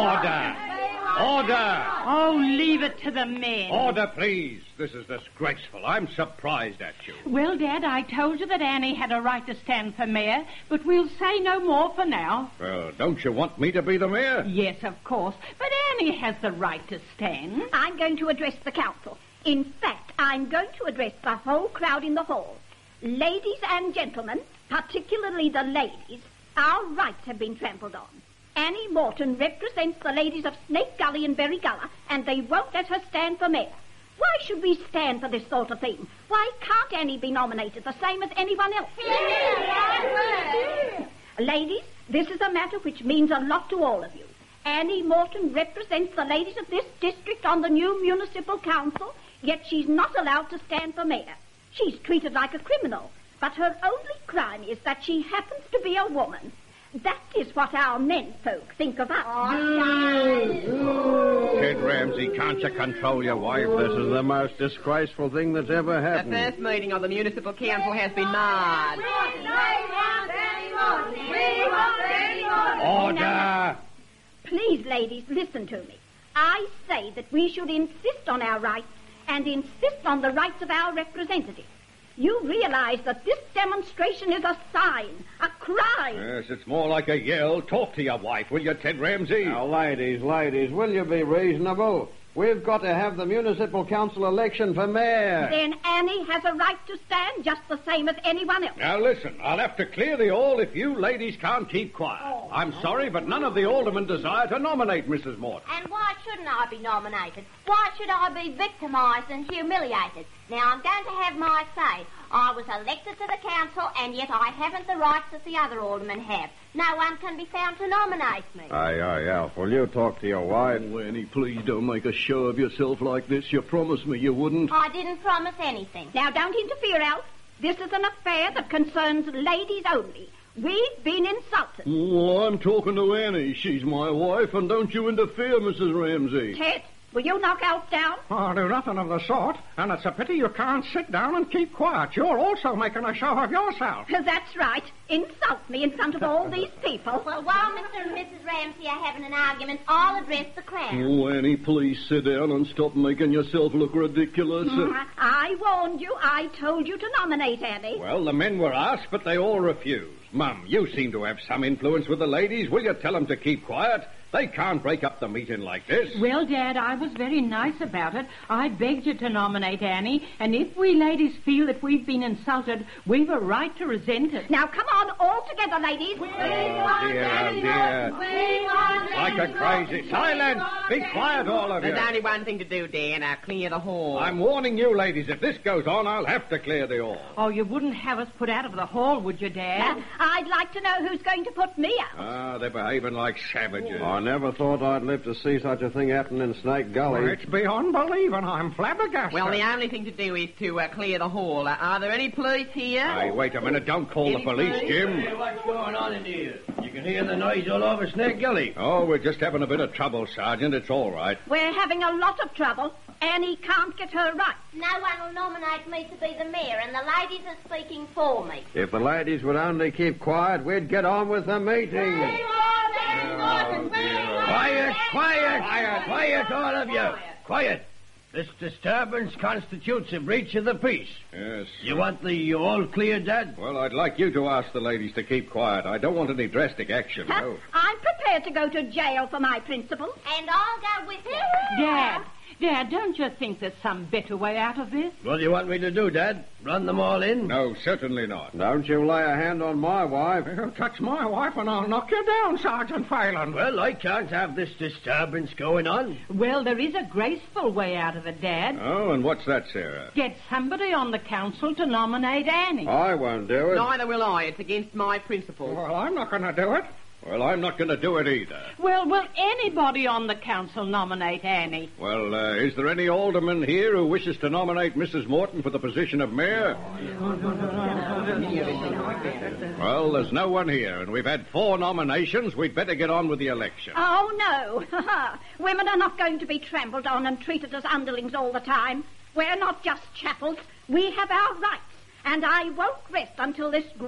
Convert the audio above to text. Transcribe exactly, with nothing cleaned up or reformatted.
Order! Order! Oh, leave it to the men. Order, please. This is disgraceful. I'm surprised at you. Well, Dad, I told you that Annie had a right to stand for mayor, but we'll say no more for now. Well, don't you want me to be the mayor? Yes, of course, but Annie has the right to stand. I'm going to address the council. In fact, I'm going to address the whole crowd in the hall. Ladies and gentlemen, particularly the ladies, our rights have been trampled on. Annie Morton represents the ladies of Snake Gully and Berry Gullah, and they won't let her stand for mayor. Why should we stand for this sort of thing? Why can't Annie be nominated the same as anyone else? Ladies, this is a matter which means a lot to all of you. Annie Morton represents the ladies of this district on the new municipal council, yet she's not allowed to stand for mayor. She's treated like a criminal, but her only crime is that she happens to be a woman. That is what our men folk think of us. Ted Ramsey, can't you control your wife? This is the most disgraceful thing that's ever happened. The first meeting of the municipal council has been marred. Order! Please, ladies, listen to me. I say that we should insist on our rights and insist on the rights of our representatives. You realize that this demonstration is a sign, a cry. Yes, it's more like a yell. Talk to your wife, will you, Ted Ramsey? Now, ladies, ladies, will you be reasonable? We've got to have the municipal council election for mayor. Then Annie has a right to stand just the same as anyone else. Now, listen, I'll have to clear the hall if you ladies can't keep quiet. Oh. I'm sorry, but none of the aldermen desire to nominate Missus Morton. And why shouldn't I be nominated? Why should I be victimised and humiliated? Now, I'm going to have my say. I was elected to the council, and yet I haven't the rights that the other aldermen have. No one can be found to nominate me. Aye, aye, Alf, will you talk to your wife? Oh, Annie, please don't make a show of yourself like this. You promised me you wouldn't. I didn't promise anything. Now, don't interfere, Alf. This is an affair that concerns ladies only. We've been insulted. Well, I'm talking to Annie. She's my wife, and don't you interfere, Missus Ramsey. Ted, will you knock Alf down? I'll do nothing of the sort, and it's a pity you can't sit down and keep quiet. You're also making a show of yourself. That's right. Insult me in front of all these people. Well, while Mister and Missus Ramsey are having an argument, I'll address the crowd. Oh, Annie, please sit down and stop making yourself look ridiculous. Mm, I warned you. I told you to nominate Annie. Well, the men were asked, but they all refused. Mum, you seem to have some influence with the ladies. Will you tell them to keep quiet? They can't break up the meeting like this. Well, Dad, I was very nice about it. I begged you to nominate Annie, and if we ladies feel that we've been insulted, we've a right to resent it. Now, come on, all together, ladies. Oh, dear, oh, dear. Like a crazy... Silence! Be quiet, all of you. There's only one thing to do, Dan. I'll clear the hall. I'm warning you, ladies. If this goes on, I'll have to clear the hall. Oh, you wouldn't have us put out of the hall, would you, Dad? Uh, I'd like to know who's going to put me out. Ah, they're behaving like savages. I never thought I'd live to see such a thing happen in Snake Gully. Well, it's beyond believing. I'm flabbergasted. Well, the only thing to do is to uh, clear the hall. Uh, are there any police here? Hey, wait a minute. Don't call Any the police, police? Jim. Hey, what's going on in here? You can hear the noise all over Snake Gully. Oh, we're just having a bit of trouble, Sergeant. It's all right. We're having a lot of trouble. Annie can't get her right. No one will nominate me to be the mayor, and the ladies are speaking for me. If the ladies would only keep quiet, we'd get on with the meeting. Quiet, quiet, quiet, quiet, all of you. Quiet. This disturbance constitutes a breach of the peace. Yes. You want the all clear, Dad? Well, I'd like you to ask the ladies to keep quiet. I don't want any drastic action, Huh? no. I'm prepared to go to jail for my principles. And I'll go with you. Dad, Dad, don't you think there's some better way out of this? What do you want me to do, Dad? Run them all in? No, certainly not. Don't you lay a hand on my wife. You touch my wife and I'll knock you down, Sergeant Phelan. Well, I can't have this disturbance going on. Well, there is a graceful way out of it, Dad. Oh, and what's that, Sarah? Get somebody on the council to nominate Annie. I won't do it. Neither will I. It's against my principles. Well, I'm not going to do it. Well, I'm not going to do it either. Well, will anybody on the council nominate Annie? Well, uh, is there any alderman here who wishes to nominate Missus Morton for the position of mayor? Well, there's no one here, and we've had four nominations. We'd better get on with the election. Oh, no. Women are not going to be trampled on and treated as underlings all the time. We're not just chattels. We have our rights, and I won't rest until this